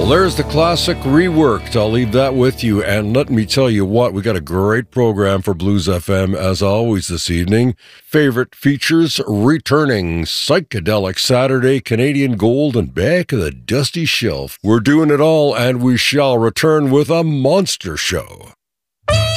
Well, there's the classic reworked. I'll leave that with you. And let me tell you what, we got a great program for Blues FM as always this evening. Favorite features returning: Psychedelic Saturday, Canadian Gold, and Back of the Dusty Shelf. We're doing it all, and we shall return with a monster show.